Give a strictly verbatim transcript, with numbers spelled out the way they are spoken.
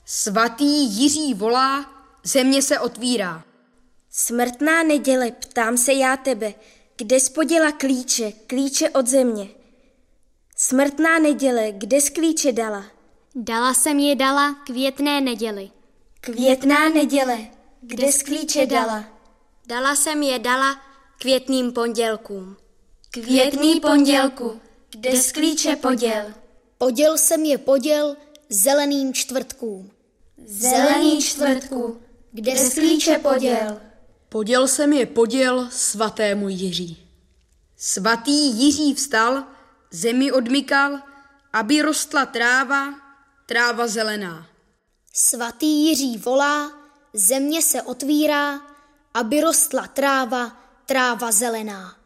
Svatý Jiří volá, země se otvírá. Smrtná neděle, ptám se já tebe, kde jsi poděla klíče, klíče od země? Smrtná neděle, kde jsi klíče dala? Dala jsem je dala květné neděli. Květná neděle, kde jsi klíče dala? Dala jsem je dala květným pondělkům. Květný pondělku, kde jsi klíče poděl? Poděl jsem je poděl zeleným čtvrtkům. Zelený čtvrtku, kde jsi klíče poděl? Poděl jsem je poděl svatému Jiří. Svatý Jiří vstal, zemi odmykal, aby rostla tráva, tráva zelená. Svatý Jiří volá, země se otvírá, aby rostla tráva, tráva zelená.